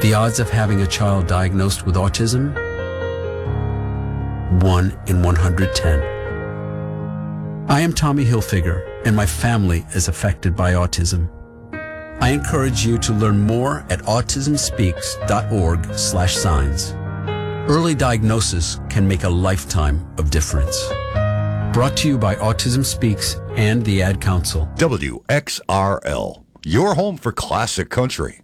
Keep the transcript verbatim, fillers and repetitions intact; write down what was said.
The odds of having a child diagnosed with autism? one in one hundred ten. I am Tommy Hilfiger, and my family is affected by autism. I encourage you to learn more at autism speaks dot org slash signs. Early diagnosis can make a lifetime of difference. Brought to you by Autism Speaks and the Ad Council. W X R L, your home for classic country.